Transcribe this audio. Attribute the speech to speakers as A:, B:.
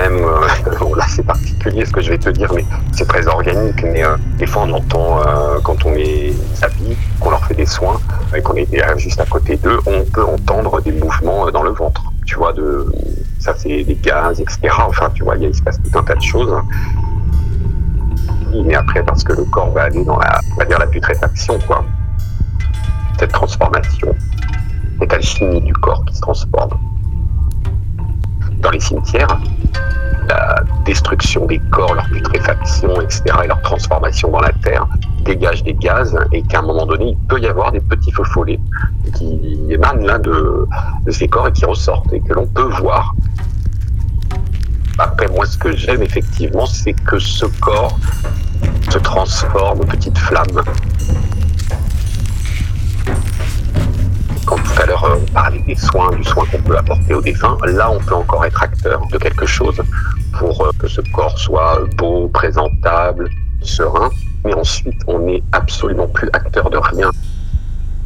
A: même, bon, là c'est particulier ce que je vais te dire, mais c'est très organique, mais des fois on entend, quand on les habille, qu'on leur fait des soins, et qu'on est juste à côté d'eux, on peut entendre des mouvements dans le ventre, tu vois, ça c'est des gaz, etc. Enfin, tu vois, il se passe tout un tas de choses. Mais après, parce que le corps va aller dans on va dire la putréfaction, quoi. Cette transformation, cette alchimie du corps qui se transforme. Dans les cimetières, la destruction des corps, leur putréfaction, etc., et leur transformation dans la terre, dégage des gaz, et qu'à un moment donné, il peut y avoir des petits feux follets qui émanent là de ces corps et qui ressortent, et que l'on peut voir. Après, moi, ce que j'aime effectivement, c'est que ce corps se transforme en petite flamme. Quand tout à l'heure on parlait du soin qu'on peut apporter aux défunts, là on peut encore être acteur de quelque chose pour que ce corps soit beau, présentable, serein, mais ensuite on n'est absolument plus acteur de rien.